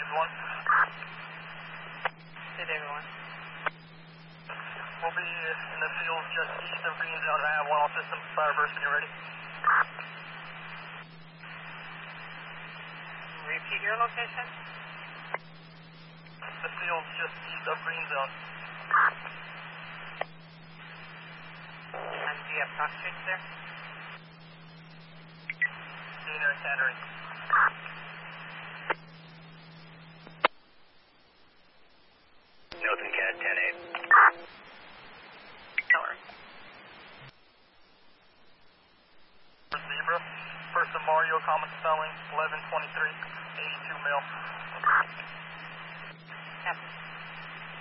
everyone. Good, everyone. We'll be in the field just east of Green Zone. I have one all systems fire burst when you're ready. Repeat your location. The field just east of Green Zone. And do you have cross streets there? Gainer and Tannery. Milton Cat 10-8. Tower. Zebra. First of Mario, common spelling, 1123, 82 mil.